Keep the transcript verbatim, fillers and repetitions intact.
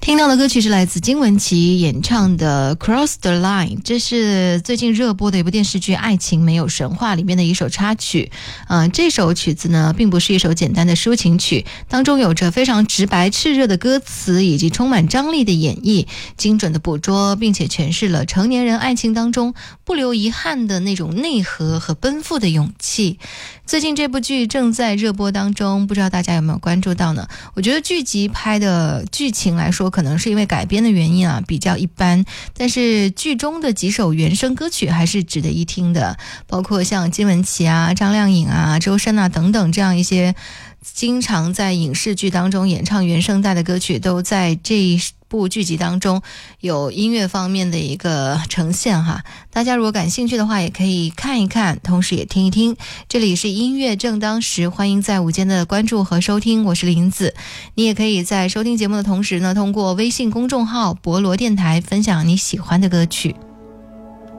听到的歌曲是来自金玟岐演唱的 Cross the Line， 这是最近热播的一部电视剧《爱情没有神话》里面的一首插曲。呃，这首曲子呢并不是一首简单的抒情曲，当中有着非常直白炽热的歌词以及充满张力的演绎，精准的捕捉并且诠释了成年人爱情当中不留遗憾的那种内核和奔赴的勇气。最近这部剧正在热播当中，不知道大家有没有关注到呢？我觉得剧集拍的剧情来说，可能是因为改编的原因啊比较一般，但是剧中的几首原声歌曲还是值得一听的，包括像金玟岐啊、张靓颖啊、周深啊等等这样一些经常在影视剧当中演唱原声带的歌曲，都在这一部剧集当中有音乐方面的一个呈现哈。大家如果感兴趣的话，也可以看一看，同时也听一听。这里是音乐正当时，欢迎在午间的关注和收听，我是林子。你也可以在收听节目的同时呢，通过微信公众号博罗电台分享你喜欢的歌曲。